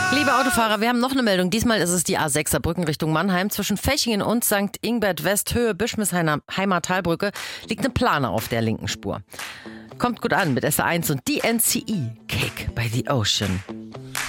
Liebe Autofahrer, wir haben noch eine Meldung. Diesmal ist es die A6 Saarbrücken Richtung Mannheim. Zwischen Fechingen und St. Ingbert West Höhe Bischmisheimer Talbrücke liegt eine Plane auf der linken Spur. Kommt gut an mit SR1 und DNCE Kick by the Ocean.